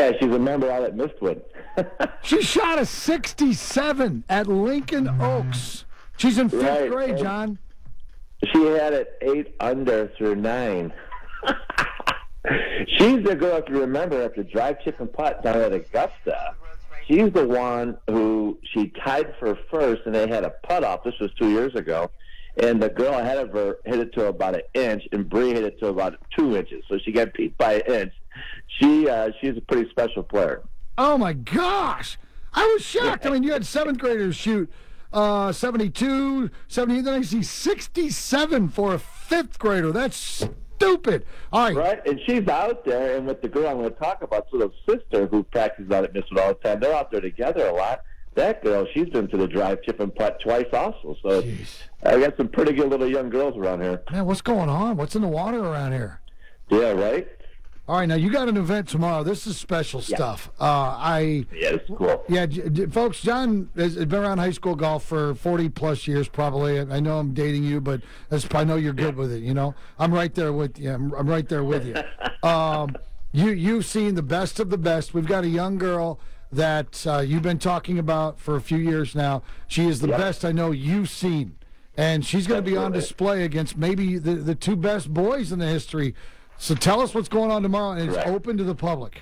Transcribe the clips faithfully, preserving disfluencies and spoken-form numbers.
Yeah, she's a member out at Mistwood. She shot a sixty-seven at Lincoln Oaks. She's in fifth Right. grade, John. She had it eight under through nine. She's the girl, if you remember, at the drive, chip, and putt down at Augusta. She's the one who she tied for first, and they had a putt off. This was two years ago. And the girl ahead of her hit it to about an inch, and Bree hit it to about two inches. So she got beat by an inch. She uh, she's a pretty special player. Oh, my gosh. I was shocked. I mean, you had seventh graders shoot uh, seventy-two, seventy, then I see sixty-seven for a fifth grader. That's stupid. All right. Right, and she's out there, and with the girl I'm going to talk about, sort of sister who practices out at Mistwood all the time, they're out there together a lot. That girl, she's been to the drive, chip, and putt twice also. So Jeez. I got some pretty good little young girls around here. Man, what's going on? What's in the water around here? Yeah, right? All right, now you got an event tomorrow. This is special Yeah. stuff. Uh, I Yeah, it's cool. yeah, j- j- folks. John has been around high school golf for forty plus years, probably. I know I'm dating you, but that's, I know you're good with it. You know, I'm right there with you. I'm, I'm right there with you. Um, you you've seen the best of the best. We've got a young girl that uh, you've been talking about for a few years now. She is the Yep. best I know you've seen, and she's going to be on Absolutely. display against maybe the the two best boys in the history. So tell us what's going on tomorrow, and it's Correct. open to the public.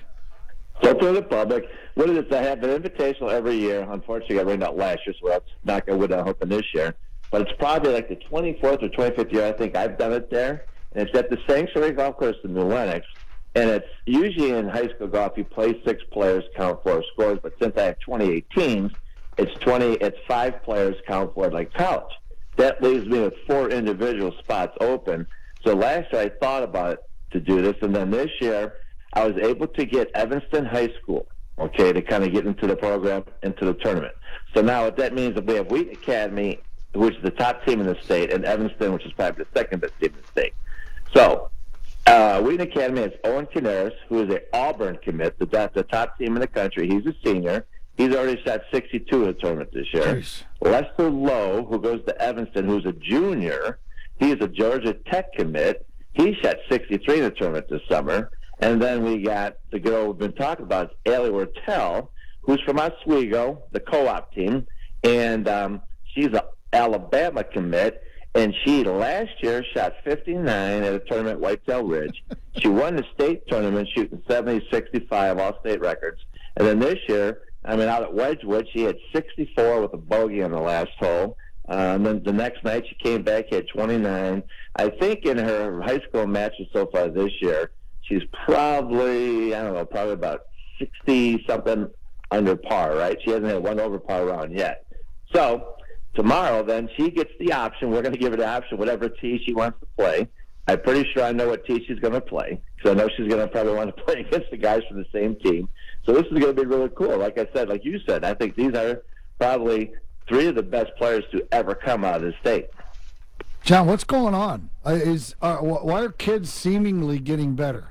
So to the public, what it is, I have an invitational every year. Unfortunately, I ran out last year, so that's not going to happen this year. But it's probably like the twenty-fourth or twenty-fifth year I think I've done it there. And it's at the Sanctuary Golf Course in New Lenox. And it's usually in high school golf, you play six players, count four scores. But since I have twenty-eight teams, it's twenty. It's five players, count four, like college. That leaves me with four individual spots open. So last year I thought about it to do this, and then this year I was able to get Evanston High School, okay, to kind of get into the program, into the tournament. So now what that means is we have Wheaton Academy, which is the top team in the state, and Evanston, which is probably the second best team in the state. So uh, Wheaton Academy has Owen Canaris, who is an Auburn commit, the, the top team in the country. He's a senior. He's already shot sixty-two in the tournament this year. Jeez. Lester Lowe, who goes to Evanston, who's a junior, he's a Georgia Tech commit. He shot sixty-three in the tournament this summer. And then we got the girl we've been talking about, Allie Wertel, who's from Oswego, the co-op team. And um, she's an Alabama commit. And she, last year, shot fifty-nine at a tournament at Whitetail Ridge. She won the state tournament shooting seventy, sixty-five, all state records. And then this year, I mean, out at Wedgwood, she had sixty-four with a bogey on the last hole. Uh, and then the next night she came back, had twenty-nine. I think in her high school matches so far this year, she's probably, I don't know, probably about sixty-something under par, right? She hasn't had one over par round yet. So tomorrow, then, she gets the option. We're going to give her the option, whatever tee she wants to play. I'm pretty sure I know what tee she's going to play, because I know she's going to probably want to play against the guys from the same team. So this is going to be really cool. Like I said, like you said, I think these are probably three of the best players to ever come out of the state. John, what's going on? Uh, is uh, wh- why are kids seemingly getting better?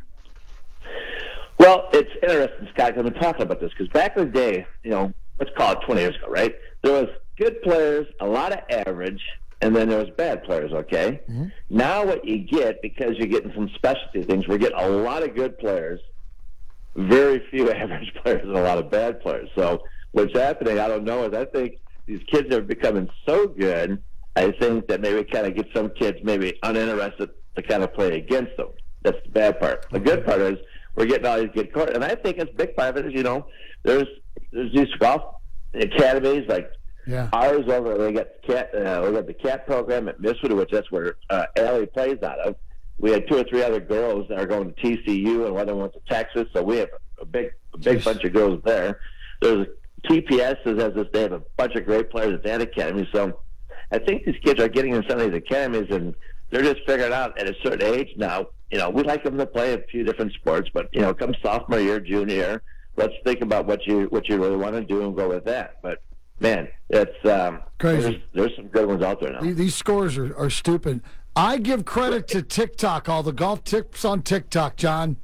Well, it's interesting, Scott. I've been talking about this because back in the day, you know, let's call it twenty years ago, right? There was good players, a lot of average, and then there was bad players, okay? Mm-hmm. Now what you get, because you're getting some specialty things, we're getting a lot of good players, very few average players, and a lot of bad players. So what's happening, I don't know, is I think these kids are becoming so good, I think that maybe kind of get some kids maybe uninterested to kind of play against them. That's the bad part. The good part is we're getting all these good courts. And I think it's a big part of it is, you know, there's there's these golf academies like yeah. ours over, they got cat, uh, we got the CAT program at Mistwood, which that's where uh, Allie plays out of. We had two or three other girls that are going to T C U, and one of them went to Texas, so we have a big a big Jeez. bunch of girls there. There's T P S has this, they have a bunch of great players at that academy. So I think these kids are getting in some of these academies, and they're just figuring out at a certain age now, you know, we like them to play a few different sports, but, you know, come sophomore year, junior year, let's think about what you what you really want to do and go with that. But, man, it's um, crazy. There's, there's some good ones out there now. These scores are, are stupid. I give credit to TikTok, all the golf tips on TikTok, John.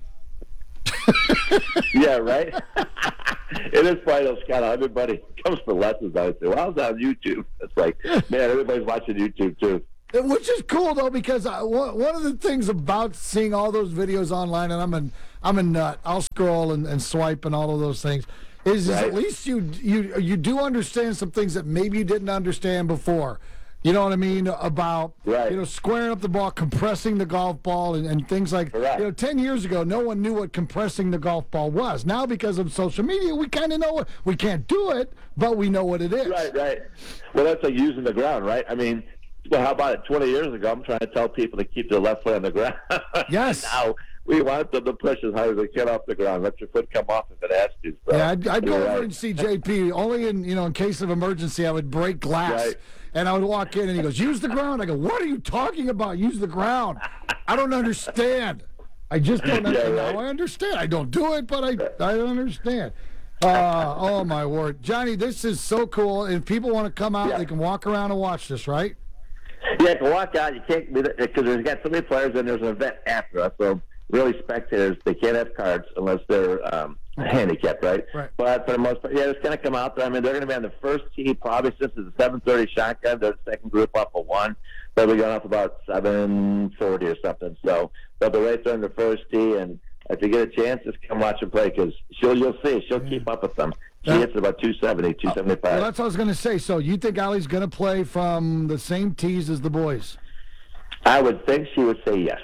Yeah, right? It is funny, though, Scott. Everybody comes for lessons. I say, well, I was on YouTube. It's like, man, everybody's watching YouTube, too. Which is cool though, because I, one of the things about seeing all those videos online, and I'm a I'm a nut. I'll scroll and, and swipe and all of those things. Is, right. is at least you you you do understand some things that maybe you didn't understand before. You know what I mean? About right. you know squaring up the ball, compressing the golf ball, and, and things like right. you know. Ten years ago, no one knew what compressing the golf ball was. Now, because of social media, we kind of know it. We can't do it, but we know what it is. Right, right. Well, that's like using the ground, right? I mean, well, how about it? Twenty years ago, I'm trying to tell people to keep their left foot on the ground. Yes. Now we want them to push as hard as they can off the ground. Let your foot come off if it has to. So, yeah, I'd, I'd go right. over and see J P. Only in you know in case of emergency, I would break glass. Right. And I would walk in, and he goes, use the ground. I go, what are you talking about? Use the ground. I don't understand. I just don't understand. Yeah, right. Now I understand. I don't do it, but I, I don't understand. Uh, oh, my word. Johnny, this is so cool. If people want to come out, yeah. they can walk around and watch this, right? Yeah, you can walk out. You can't, because there's got so many players, and there's an event after us. So really, spectators, they can't have cards unless they're um, handicapped, right? Right. But for the most part, yeah, it's going to come out there. I mean, they're going to be on the first tee probably since it's a seven thirty shotgun. They're the second group up a one. They'll be going up about seven forty or something. So they'll be right there on the first tee. And if you get a chance, just come watch them play because she'll, you'll see. She'll yeah. keep up with them. She yeah. hits about two seventy, two seventy-five. Well, that's what I was going to say. So you think Allie's going to play from the same tees as the boys? I would think she would say yes.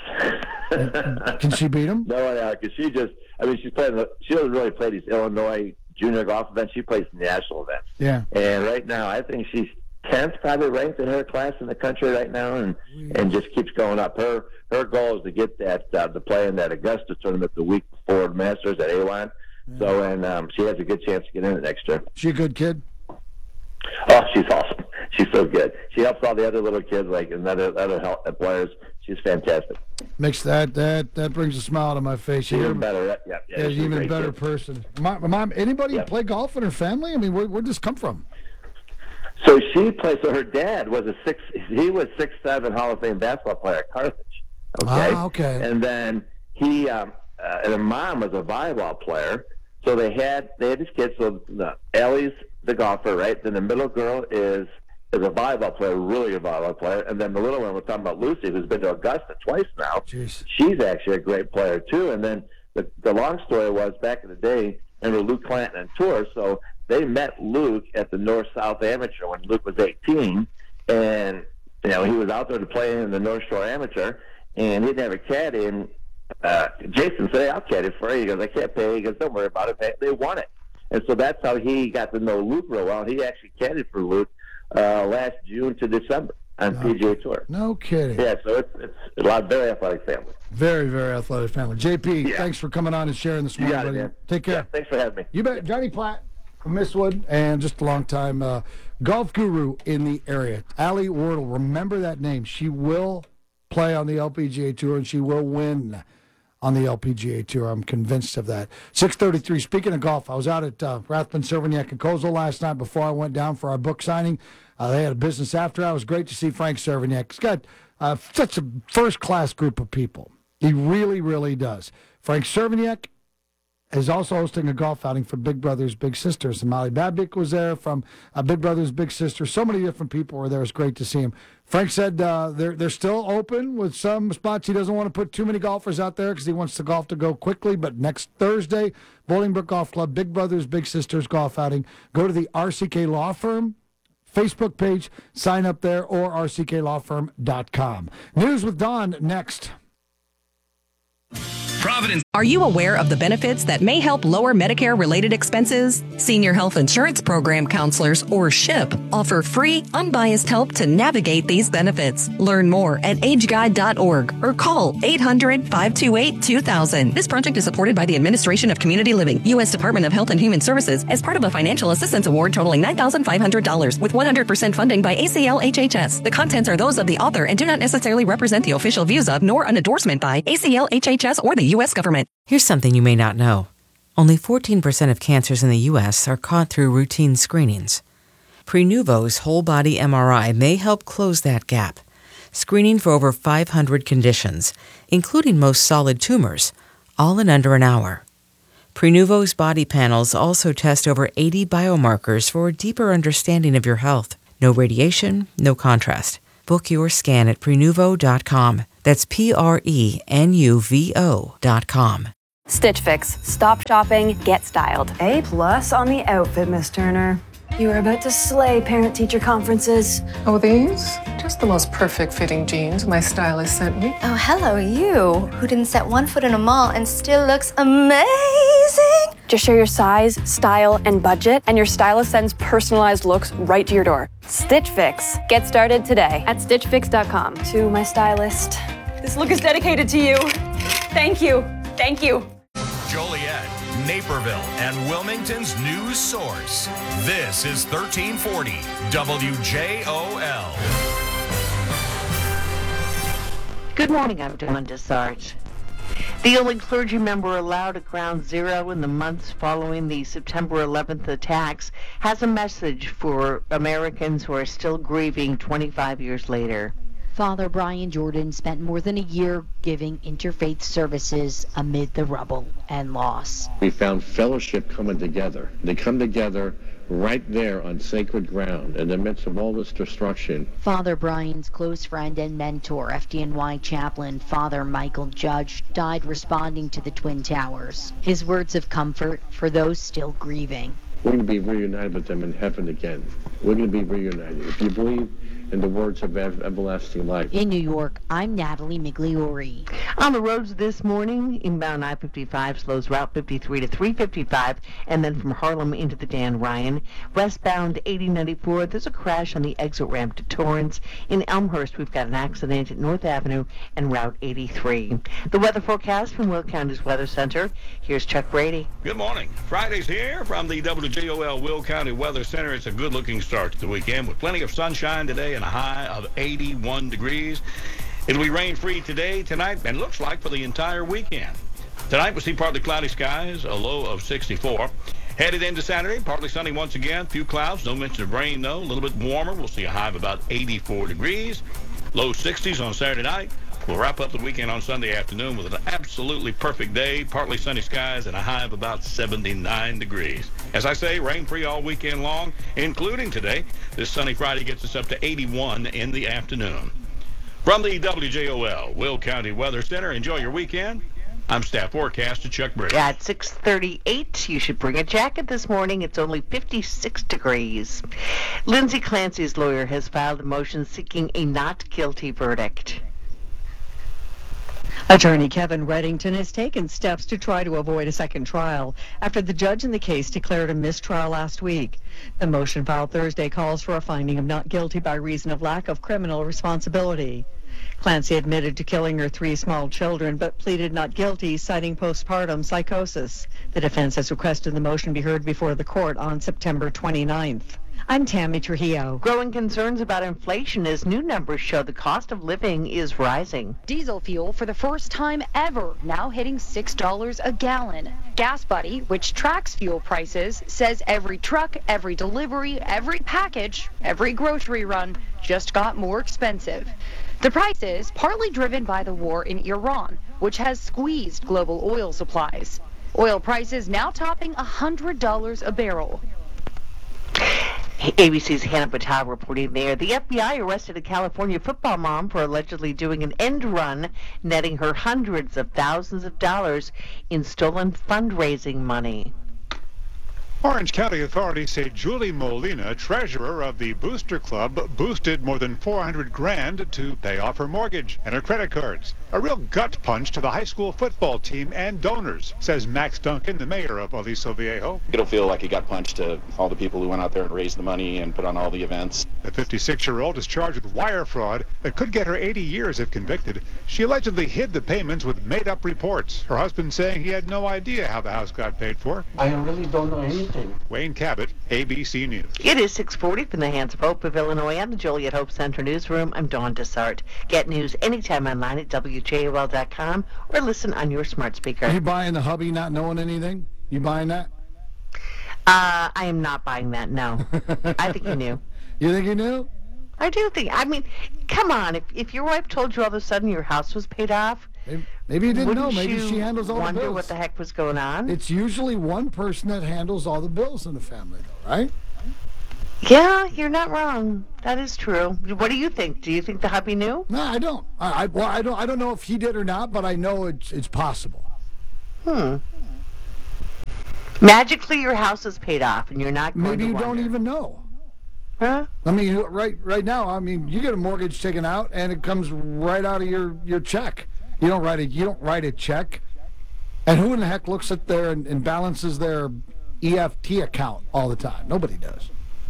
Can she beat him? No, yeah, because she just, I mean, she's playing, she doesn't really play these Illinois junior golf events. She plays national events. Yeah. And right now, I think she's tenth probably ranked in her class in the country right now, and yeah. and just keeps going up. Her her goal is to get that, uh, to play in that Augusta tournament the week before the Masters at A W A N. Yeah. So, and um, she has a good chance to get in it next year. She a good kid? Oh, she's awesome. She's so good. She helps all the other little kids, like and other other help, players. She's fantastic. Makes that that that brings a smile to my face. She's even better. Yeah, yeah. Yeah, she's even better kid. person. Mom, mom anybody yep. play golf in her family? I mean, where where'd this come from? So she plays. So her dad was a six. He was six seven Hall of Fame basketball player at Carthage. Okay. Ah, okay. And then he um, uh, and her mom was a volleyball player. So they had they had these kids. So the, Allie's the golfer, right? Then the middle girl is is a volleyball player, really good volleyball player. And then the little one, we're talking about Lucy, who's been to Augusta twice now. Jeez. She's actually a great player too. And then the the long story was back in the day, remember Luke Clanton and Tour. So they met Luke at the North South Amateur when Luke was eighteen, and you know he was out there to play in the North Shore Amateur, and he didn't have a caddy. And uh, Jason said, hey, "I'll caddy for you." He goes, "I can't pay." He goes, "Don't worry about it." They won it, and so that's how he got to know Luke real well. He actually caddied for Luke uh, last June to December on no, P G A Tour. No kidding. Yeah, so it's it's a lot very athletic family. Very, very athletic family. J P, yeah. thanks for coming on and sharing this morning. You got it, man. Take care. Yeah, thanks for having me. You bet. Johnny Platt from Mistwood, and just a long time uh, golf guru in the area. Allie Wardle, remember that name. She will play on the L P G A Tour, and she will win on the L P G A Tour. I'm convinced of that. six thirty-three, speaking of golf, I was out at uh, Rathbun, Cervignac, and Kozel last night before I went down for our book signing. Uh, they had a business after. It was great to see Frank Cervignac. He's got uh, such a first-class group of people. He really, really does. Frank Cervignac is also hosting a golf outing for Big Brothers Big Sisters. And Molly Babbitt was there from uh, Big Brothers Big Sisters. So many different people were there. It was great to see him. Frank said uh, they're, they're still open with some spots. He doesn't want to put too many golfers out there because he wants the golf to go quickly. But next Thursday, Bolingbrook Golf Club, Big Brothers Big Sisters golf outing. Go to the R C K Law Firm Facebook page, sign up there, or r c k law firm dot com. News with Don next. Providence. Are you aware of the benefits that may help lower Medicare-related expenses? Senior Health Insurance Program counselors, or SHIP, offer free, unbiased help to navigate these benefits. Learn more at age guide dot org or call eight hundred, five two eight, two thousand. This project is supported by the Administration of Community Living, U S Department of Health and Human Services, as part of a financial assistance award totaling nine thousand five hundred dollars with one hundred percent funding by A C L H H S. The contents are those of the author and do not necessarily represent the official views of, nor an endorsement by, A C L H H S or the U S government. Here's something you may not know. Only fourteen percent of cancers in the U S are caught through routine screenings. Prenuvo's whole-body M R I may help close that gap, screening for over five hundred conditions, including most solid tumors, all in under an hour. Prenuvo's body panels also test over eighty biomarkers for a deeper understanding of your health. No radiation, no contrast. Book your scan at prenuvo dot com. That's P R E N U V O dot com. Stitch Fix. Stop shopping, get styled. A plus on the outfit, Miss Turner. You are about to slay parent-teacher conferences. Oh, these? Just the most perfect fitting jeans my stylist sent me. Oh, hello, you, who didn't set one foot in a mall and still looks amazing. Just share your size, style, and budget, and your stylist sends personalized looks right to your door. Stitch Fix. Get started today at stitch fix dot com. To my stylist, this look is dedicated to you. Thank you. Thank you. Joliet, Naperville, and Wilmington's news source. This is thirteen forty W J O L. Good morning, I'm Dawn Desarge. The only clergy member allowed at Ground Zero in the months following the September eleventh attacks has a message for Americans who are still grieving twenty-five years later. Father Brian Jordan spent more than a year giving interfaith services amid the rubble and loss. We found fellowship coming together. They come together right there on sacred ground in the midst of all this destruction. Father Brian's close friend and mentor, F D N Y chaplain Father Michael Judge, died responding to the Twin Towers. His words of comfort for those still grieving. We're going to be reunited with them in heaven again. We're going to be reunited. If you believe in the words of everlasting life. In New York, I'm Natalie Migliori. On the roads this morning, inbound I fifty-five slows Route fifty-three to three fifty-five, and then from Harlem into the Dan Ryan. Westbound eighty ninety-four, there's a crash on the exit ramp to Torrance. In Elmhurst, we've got an accident at North Avenue and Route eighty-three. The weather forecast from Will County's Weather Center. Here's Chuck Brady. Good morning. Friday's here from the W J O L Will County Weather Center. It's a good-looking start to the weekend with plenty of sunshine today and a high of eighty-one degrees. It'll be rain-free today, tonight, and looks like for the entire weekend. Tonight, we'll see partly cloudy skies, a low of sixty-four. Headed into Saturday, partly sunny once again, few clouds, no mention of rain, though. A little bit warmer. We'll see a high of about eighty-four degrees. Low sixties on Saturday night. We'll wrap up the weekend on Sunday afternoon with an absolutely perfect day, partly sunny skies, and a high of about seventy-nine degrees. As I say, rain-free all weekend long, including today. This sunny Friday gets us up to eighty-one in the afternoon. From the W J O L Will County Weather Center, enjoy your weekend. I'm staff forecaster Chuck Brady. At six thirty-eight, you should bring a jacket this morning. It's only fifty-six degrees. Lindsay Clancy's lawyer has filed a motion seeking a not guilty verdict. Attorney Kevin Reddington has taken steps to try to avoid a second trial after the judge in the case declared a mistrial last week. The motion filed Thursday calls for a finding of not guilty by reason of lack of criminal responsibility. Clancy admitted to killing her three small children, but pleaded not guilty, citing postpartum psychosis. The defense has requested the motion be heard before the court on September twenty-ninth. I'm Tammy Trujillo. Growing concerns about inflation as new numbers show the cost of living is rising. Diesel fuel for the first time ever now hitting six dollars a gallon. Gas Buddy, which tracks fuel prices, says every truck, every delivery, every package, every grocery run just got more expensive. The price is partly driven by the war in Iran, which has squeezed global oil supplies. Oil prices now topping one hundred dollars a barrel. A B C's Hannah Patel reporting there. The F B I arrested a California football mom for allegedly doing an end run, netting her hundreds of thousands of dollars in stolen fundraising money. Orange County authorities say Julie Molina, treasurer of the Booster Club, boosted more than four hundred grand to pay off her mortgage and her credit cards. A real gut punch to the high school football team and donors, says Max Duncan, the mayor of Aliso Viejo. It'll feel like a gut punch to all the people who went out there and raised the money and put on all the events. The fifty-six-year-old is charged with wire fraud that could get her eighty years if convicted. She allegedly hid the payments with made-up reports. Her husband saying he had no idea how the house got paid for. I really don't know anything. Wayne Cabot, A B C News. It is six forty from the hands of Hope of Illinois and the Joliet Hope Center Newsroom. I'm Dawn Desart. Get news anytime online at W J O L dot com or listen on your smart speaker. Are you buying the hubby not knowing anything? You buying that? Uh, I am not buying that, no. I think you knew. You think you knew? I do think. I mean, come on. If if your wife told you all of a sudden your house was paid off, maybe, maybe you didn't wouldn't know. Maybe you she handles all the bills. Wonder what the heck was going on. It's usually one person that handles all the bills in the family, though, right? Yeah, you're not wrong. That is true. What do you think? Do you think the hubby knew? No, I don't. I, I well, I don't. I don't know if he did or not, but I know it's it's possible. Hmm. Magically, your house is paid off, and you're not going Maybe to you wonder. don't even know. Huh? I mean, right right now, I mean, you get a mortgage taken out, and it comes right out of your, your check. You don't write a you don't write a check. And who in the heck looks at their and, and balances their E F T account all the time? Nobody does.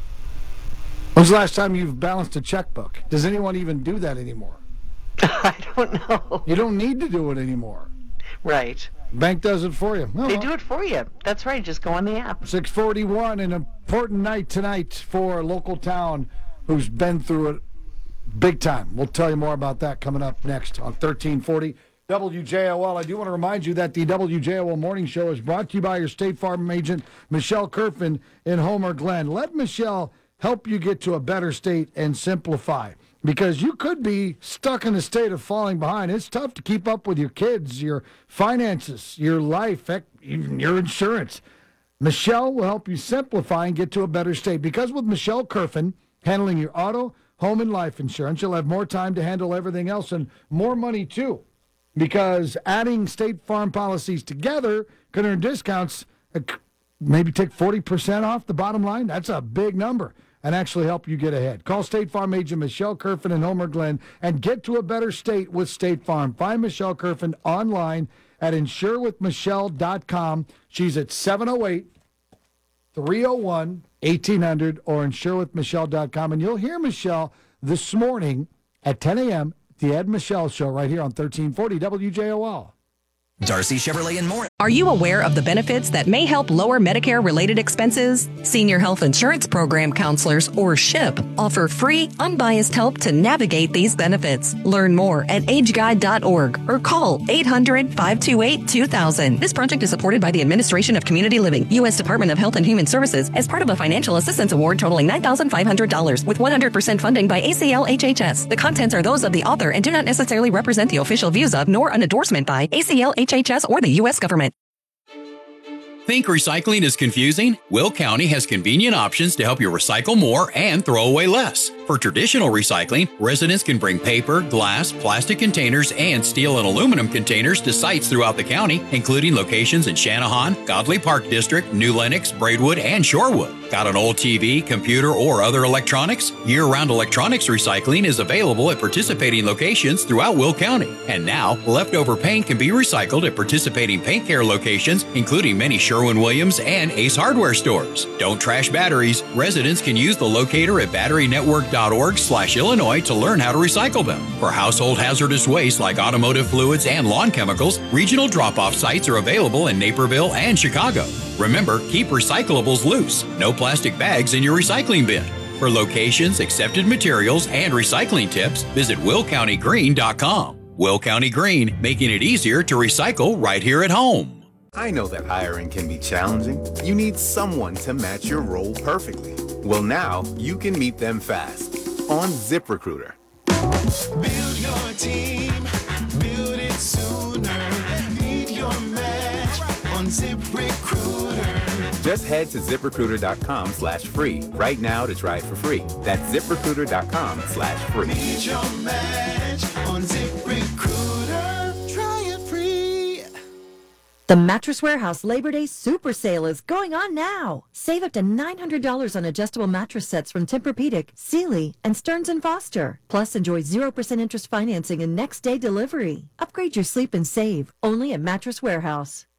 When's the last time you've balanced a checkbook? Does anyone even do that anymore? I don't know. You don't need to do it anymore. Right. Bank does it for you. Oh, They well. do it for you. That's right. Just go on the app. six forty-one, an important night tonight for a local town who's been through it big time. We'll tell you more about that coming up next on thirteen forty W J O L. I do want to remind you that the W J O L Morning Show is brought to you by your State Farm agent, Michelle Kerfin in Homer Glen. Let Michelle help you get to a better state and simplify, because you could be stuck in a state of falling behind. It's tough to keep up with your kids, your finances, your life, heck, even your insurance. Michelle will help you simplify and get to a better state, because with Michelle Kerfin handling your auto, home, and life insurance, you'll have more time to handle everything else and more money too, because adding State Farm policies together can earn discounts, uh, maybe take forty percent off the bottom line. That's a big number, and actually help you get ahead. Call State Farm agent Michelle Kerfin in Homer Glen and get to a better state with State Farm. Find Michelle Kerfin online at insure with michelle dot com. She's at seven oh eight, three oh one, eighteen hundred or insure with michelle dot com. And you'll hear Michelle this morning at ten a.m. the Ed Michelle Show right here on thirteen forty W J O L. Darcy Chevrolet and more. Are you aware of the benefits that may help lower Medicare-related expenses? Senior Health Insurance Program counselors, or SHIP, offer free, unbiased help to navigate these benefits. Learn more at age guide dot org or call eight hundred, five two eight, two thousand. This project is supported by the Administration of Community Living, U S Department of Health and Human Services, as part of a financial assistance award totaling nine thousand five hundred dollars with one hundred percent funding by A C L H H S. The contents are those of the author and do not necessarily represent the official views of, nor an endorsement by, A C L H H S or the U S government. Think recycling is confusing? Will County has convenient options to help you recycle more and throw away less. For traditional recycling, residents can bring paper, glass, plastic containers, and steel and aluminum containers to sites throughout the county, including locations in Channahon, Godley Park District, New Lenox, Braidwood, and Shorewood. Got an old T V, computer, or other electronics? Year-round electronics recycling is available at participating locations throughout Will County. And now, leftover paint can be recycled at participating paint care locations, including many Sherwin-Williams and Ace Hardware stores. Don't trash batteries. Residents can use the locator at battery network dot org slash Illinois to learn how to recycle them. For household hazardous waste like automotive fluids and lawn chemicals, regional drop-off sites are available in Naperville and Chicago. Remember, keep recyclables loose. No plastic bags in your recycling bin. For locations, accepted materials, and recycling tips, visit will county green dot com. Will County Green, making it easier to recycle right here at home. I know that hiring can be challenging. You need someone to match your role perfectly. Well, now you can meet them fast on ZipRecruiter. Build your team, build it sooner. Meet your match on ZipRecruiter. Just head to ZipRecruiter dot com slash free right now to try it for free. That's ZipRecruiter dot com slash free. Meet your match on ZipRecruiter. Try it free. The Mattress Warehouse Labor Day Super Sale is going on now. Save up to nine hundred dollars on adjustable mattress sets from Tempur-Pedic, Sealy, and Stearns and Foster. Plus, enjoy zero percent interest financing and next day delivery. Upgrade your sleep and save only at Mattress Warehouse.